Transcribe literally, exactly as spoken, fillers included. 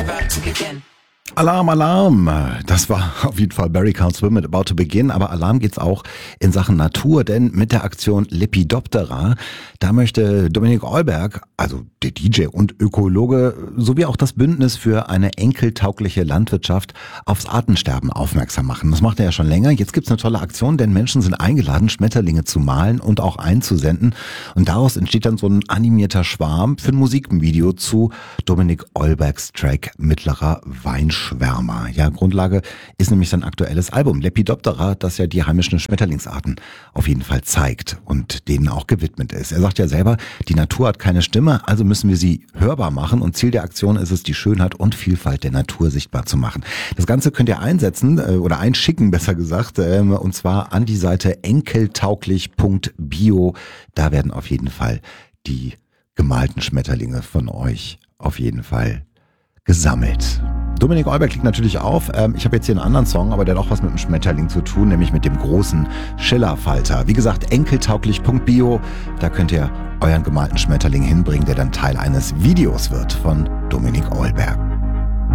Alarm, Alarm! Das war auf jeden Fall Barry Can't Swim mit About to Begin, aber Alarm geht's auch in Sachen Natur, denn mit der Aktion Lepidoptera, da möchte Dominik Eulberg, also der D J und Ökologe, sowie auch das Bündnis für eine enkeltaugliche Landwirtschaft aufs Artensterben aufmerksam machen. Das macht er ja schon länger. Jetzt gibt's eine tolle Aktion, denn Menschen sind eingeladen, Schmetterlinge zu malen und auch einzusenden. Und daraus entsteht dann so ein animierter Schwarm für ein Musikvideo zu Dominik Eulbergs Track Mittlerer Weinschwarm. Schwärmer. Ja, Grundlage ist nämlich sein aktuelles Album Lepidoptera, das ja die heimischen Schmetterlingsarten auf jeden Fall zeigt und denen auch gewidmet ist. Er sagt ja selber, die Natur hat keine Stimme, also müssen wir sie hörbar machen und Ziel der Aktion ist es, die Schönheit und Vielfalt der Natur sichtbar zu machen. Das Ganze könnt ihr einsetzen oder einschicken, besser gesagt, und zwar an die Seite enkeltauglich punkt bio. Da werden auf jeden Fall die gemalten Schmetterlinge von euch auf jeden Fall gesammelt. Dominik Eulberg liegt natürlich auf. Ich habe jetzt hier einen anderen Song, aber der hat auch was mit dem Schmetterling zu tun, nämlich mit dem großen Schillerfalter. Wie gesagt, enkeltauglich punkt bio. Da könnt ihr euren gemalten Schmetterling hinbringen, der dann Teil eines Videos wird von Dominik Eulberg.